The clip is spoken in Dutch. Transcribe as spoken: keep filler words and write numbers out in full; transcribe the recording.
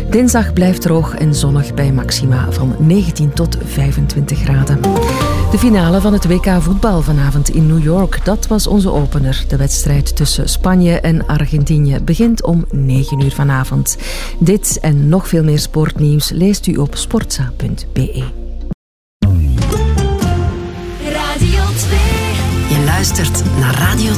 Dinsdag blijft droog en zonnig bij maxima van negentien tot vijfentwintig graden. De finale van het W K voetbal vanavond in New York, dat was onze opener. De wedstrijd tussen Spanje en Argentinië begint om negen uur vanavond. Dit en nog veel meer sportnieuws leest u op sportza punt b e. Radio twee. Je luistert naar Radio